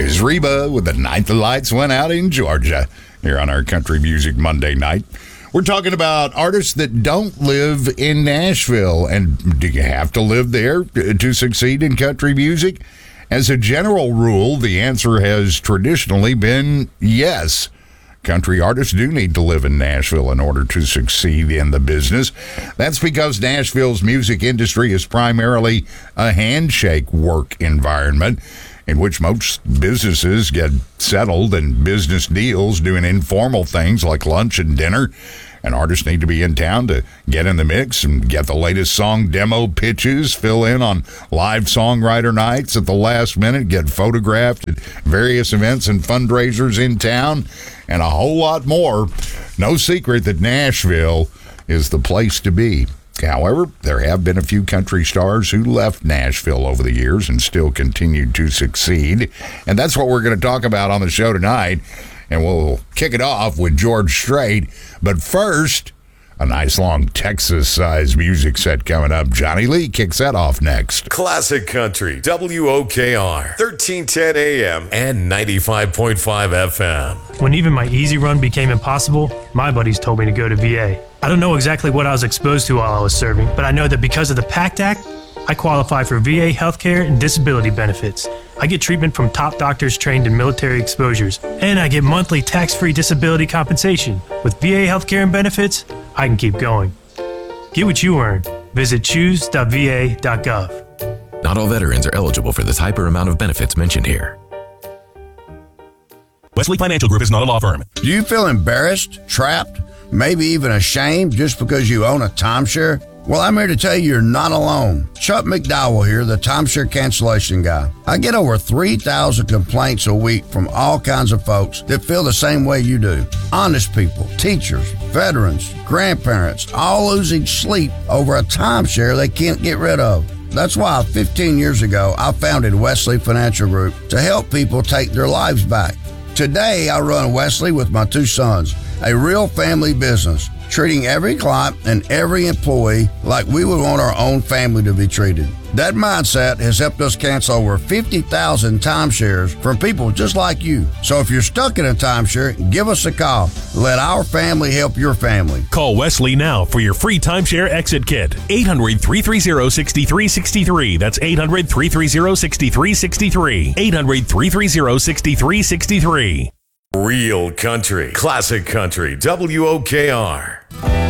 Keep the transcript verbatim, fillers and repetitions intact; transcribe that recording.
is Reba with The Night the Lights Went Out in Georgia here on our Country Music Monday night. We're talking about artists that don't live in Nashville. And do you have to live there to succeed in country music? As a general rule, the answer has traditionally been yes. Country artists do need to live in Nashville in order to succeed in the business. That's because Nashville's music industry is primarily a handshake work environment in which most businesses get settled in business deals doing informal things like lunch and dinner. And artists need to be in town to get in the mix and get the latest song demo pitches, fill in on live songwriter nights at the last minute, get photographed at various events and fundraisers in town, and a whole lot more. No secret that Nashville is the place to be. However, there have been a few country stars who left Nashville over the years and still continued to succeed. And that's what we're going to talk about on the show tonight. And we'll kick it off with George Strait. But first, a nice long Texas-sized music set coming up. Johnny Lee kicks that off next. Classic Country, W O K R, thirteen ten A M and ninety-five point five F M. When even my easy run became impossible, my buddies told me to go to V A. I don't know exactly what I was exposed to while I was serving, but I know that because of the PACT Act, I qualify for V A healthcare and disability benefits. I get treatment from top doctors trained in military exposures, and I get monthly tax-free disability compensation. With V A healthcare and benefits, I can keep going. Get what you earn. Visit choose dot v a dot gov. Not all veterans are eligible for the type or amount of benefits mentioned here. Wesley Financial Group is not a law firm. Do you feel embarrassed, trapped, maybe even ashamed just because you own a timeshare? Well, I'm here to tell you you're not alone. Chuck McDowell here, the timeshare cancellation guy. I get over three thousand complaints a week from all kinds of folks that feel the same way you do. Honest people, teachers, veterans, grandparents, all losing sleep over a timeshare they can't get rid of. That's why fifteen years ago, I founded Wesley Financial Group to help people take their lives back. Today, I run Wesley with my two sons, a real family business, treating every client and every employee like we would want our own family to be treated. That mindset has helped us cancel over fifty thousand timeshares from people just like you. So if you're stuck in a timeshare, give us a call. Let our family help your family. Call Wesley now for your free timeshare exit kit. eight hundred, three three zero, six three six three. That's eight hundred, three three zero, six three six three. eight hundred, three three zero, six three six three. Real country, classic country, W O K R.